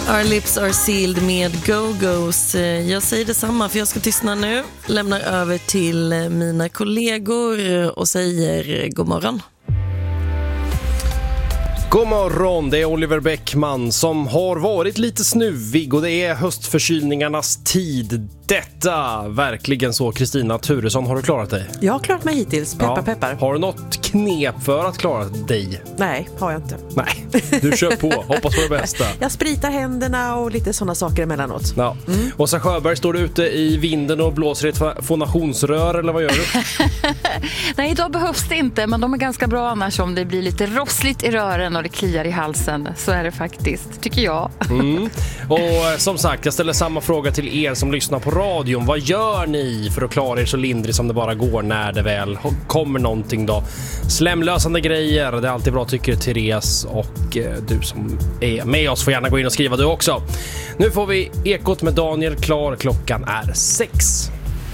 Our lips are sealed med Go-Go's. Jag säger detsamma för jag ska tystna nu. Lämnar över till mina kollegor och säger god morgon. God morgon, det är Oliver Bäckman som har varit lite snuvig och det är höstförkylningarnas tid. Detta, verkligen så. Kristina Turesson, har du klarat dig? Jag har klarat mig hittills, peppar. Har du något knep för att klara dig? Nej, har jag inte. Nej, du kör på, hoppas på det bästa. Jag spritar händerna och lite sådana saker emellanåt. Ja. Åsa Sjöberg, står du ute i vinden och blåser i ett fonationsrör eller vad gör du? Nej, idag behövs det inte, men de är ganska bra annars om det blir lite rossligt i rören och det kliar i halsen. Så är det faktiskt, tycker jag. Och som sagt, jag ställer samma fråga till er som lyssnar på radion. Vad gör ni för att klara er så lindrigt som det bara går när det väl kommer någonting då? Slämlösande grejer, det är alltid bra tycker Therese, och du som är med oss får gärna gå in och skriva du också. Nu får vi Ekot med Daniel Klar, klockan är 6.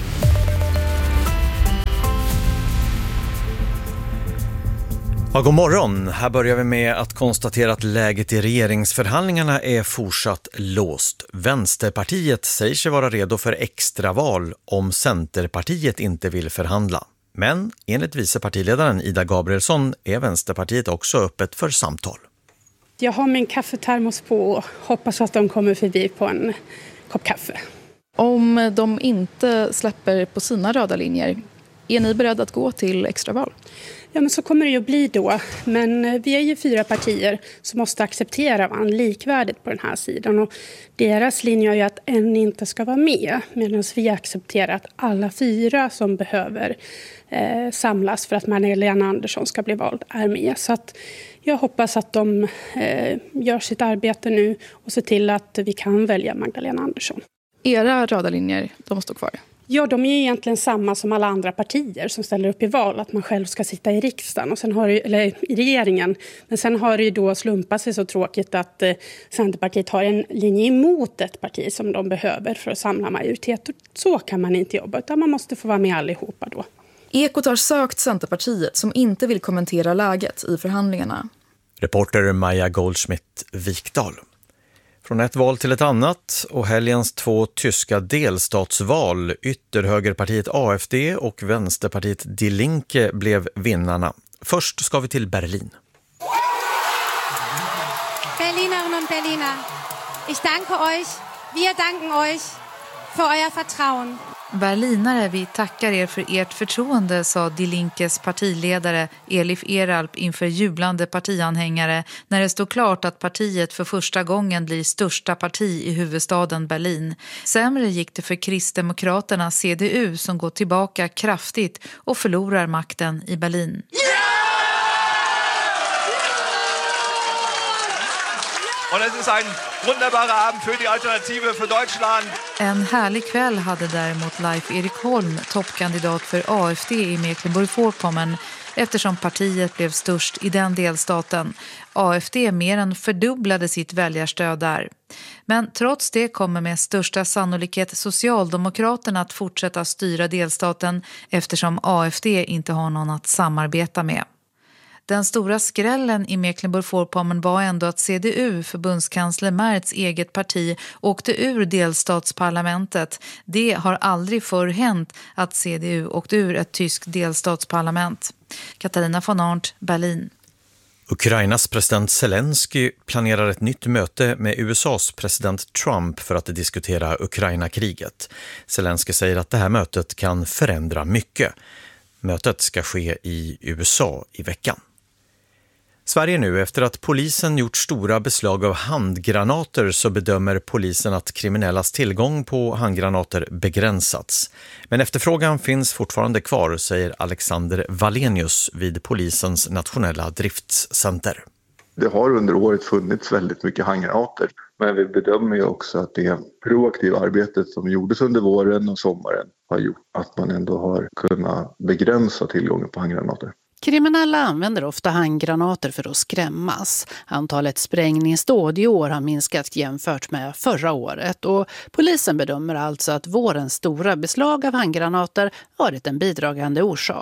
Ja, god morgon. Här börjar vi med att konstatera att läget i regeringsförhandlingarna är fortsatt låst. Vänsterpartiet säger sig vara redo för extraval om Centerpartiet inte vill förhandla. Men enligt vicepartiledaren Ida Gabrielsson är Vänsterpartiet också öppet för samtal. Jag har min kaffetermos på och hoppas att de kommer förbi på en kopp kaffe. Om de inte släpper på sina röda linjer, är ni beredda att gå till extraval? Ja, men så kommer det ju bli då. Men vi är ju 4 partier som måste acceptera varandra likvärdigt på den här sidan. Och deras linje är ju att en inte ska vara med. Medan vi accepterar att alla 4 som behöver samlas för att Magdalena Andersson ska bli vald är med. Så att jag hoppas att de gör sitt arbete nu och ser till att vi kan välja Magdalena Andersson. Era röda linjer, de står kvar? Ja, de är ju egentligen samma som alla andra partier som ställer upp i val. Att man själv ska sitta i riksdagen, och sen har det, eller i regeringen. Men sen har det ju då slumpat sig så tråkigt att Centerpartiet har en linje emot ett parti som de behöver för att samla majoritet. Och så kan man inte jobba, utan man måste få vara med allihopa då. Ekot har sökt Centerpartiet som inte vill kommentera läget i förhandlingarna. Reporter Maja Goldschmidt-Vikdal. Från ett val till ett annat och helgens 2 tyska delstatsval, ytterhögerpartiet AfD och vänsterpartiet Die Linke blev vinnarna. Först ska vi till Berlin. Berlinerinnen und Berliner, ich danke euch, wir danken euch för ert förtroende. Berlinare, vi tackar er för ert förtroende, sa Die Linkes partiledare Elif Eralp inför jublande partianhängare när det stod klart att partiet för första gången blir största parti i huvudstaden Berlin. Sämre gick det för Kristdemokraterna CDU som går tillbaka kraftigt och förlorar makten i Berlin. Und es ist ein wunderbarer Abend für die Alternative für Deutschland. En härlig kväll hade däremot Leif Erik Holm, toppkandidat för AfD i Mecklenburg-Vorpommern, eftersom partiet blev störst i den delstaten. AfD mer än fördubblade sitt väljarstöd där. Men trots det kommer med största sannolikhet Socialdemokraterna att fortsätta styra delstaten eftersom AfD inte har någon att samarbeta med. Den stora skrällen i Mecklenburg-Vorpommern var ändå att CDU, förbundskansler Merz eget parti, åkte ur delstatsparlamentet. Det har aldrig förr hänt att CDU åkte ur ett tyskt delstatsparlament. Katarina von Arndt, Berlin. Ukrainas president Zelensky planerar ett nytt möte med USAs president Trump för att diskutera Ukraina-kriget. Zelensky säger att det här mötet kan förändra mycket. Mötet ska ske i USA i veckan. Sverige nu, efter att polisen gjort stora beslag av handgranater så bedömer polisen att kriminellas tillgång på handgranater begränsats. Men efterfrågan finns fortfarande kvar, säger Alexander Wallenius vid polisens nationella driftscenter. Det har under året funnits väldigt mycket handgranater, men vi bedömer ju också att det proaktiva arbetet som gjordes under våren och sommaren har gjort att man ändå har kunnat begränsa tillgången på handgranater. Kriminella använder ofta handgranater för att skrämmas. Antalet sprängningsdåd i år har minskat jämfört med förra året och polisen bedömer alltså att vårens stora beslag av handgranater varit en bidragande orsak.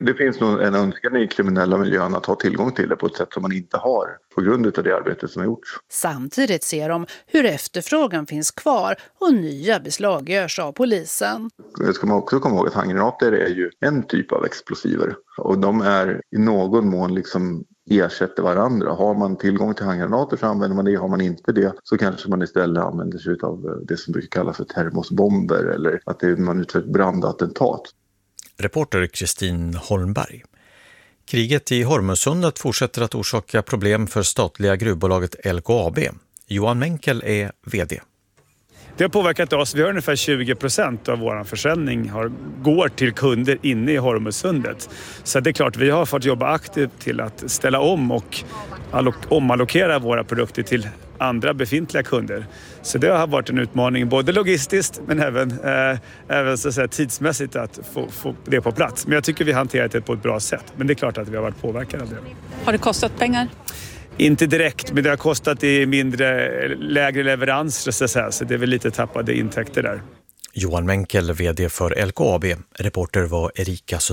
Det finns nog en önskan i kriminella miljön att ha tillgång till det på ett sätt som man inte har på grund av det arbete som har gjorts. Samtidigt ser de hur efterfrågan finns kvar och nya beslag görs av polisen. Det ska man också komma ihåg att handgranater är ju en typ av explosiver och de är i någon mån liksom ersätter varandra. Har man tillgång till handgranater så använder man det, har man inte det så kanske man istället använder sig av det som brukar kallas för termosbomber eller att man utför ett brandattentat. Reporter Kristin Holmberg. Kriget i Hormuzsundet fortsätter att orsaka problem för statliga gruvbolaget LKAB. Johan Menkel är vd. Det har påverkat oss. Vi har ungefär 20% av vår försäljning går till kunder inne i Hormuzsundet. Så det är klart, vi har fått jobba aktivt till att ställa om och omallokera våra produkter till andra befintliga kunder. Så det har varit en utmaning både logistiskt men även så att säga, tidsmässigt att få det på plats. Men jag tycker vi har hanterat det på ett bra sätt. Men det är klart att vi har varit påverkade av det. Har det kostat pengar? Inte direkt, men det har kostat i lägre leveranser så att säga. Så det är väl lite tappade intäkter där. Johan Menkel, vd för LKAB. Reporter var Erika Sundström.